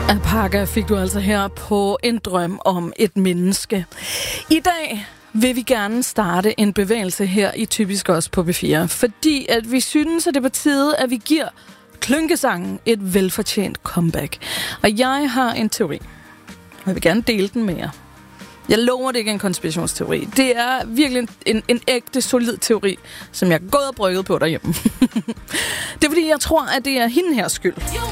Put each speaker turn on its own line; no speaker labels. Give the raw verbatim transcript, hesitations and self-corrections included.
Alpaca fik du altså her på En drøm om et menneske. I dag vil vi gerne starte en bevægelse her i Typisk Os på B fire, fordi at vi synes, at det er på tide, at vi giver klynkesangen et velfortjent comeback. Og jeg har en teori, og jeg vil gerne dele den med jer. Jeg lover, det ikke er en konspirationsteori. Det er virkelig en, en, en ægte, solid teori, som jeg er gået og brygget på derhjemme. Det er fordi, jeg tror, at det er hende her skyld.